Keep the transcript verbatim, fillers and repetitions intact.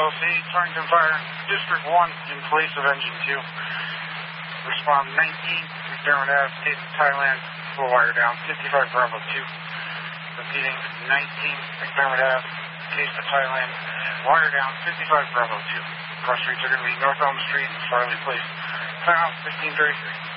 L C, Torrington Fire, District one, in place of Engine two. Respond nineteen, McDermott Ave, Cape of Thailand, full wire down, fifty-five Bravo two. Repeating, nineteen, McDermott Ave, Cape of Thailand, wire down, fifty-five Bravo two. Cross streets are going to be North Elm Street and Farley Place. Sign off, fifteen thirty-three.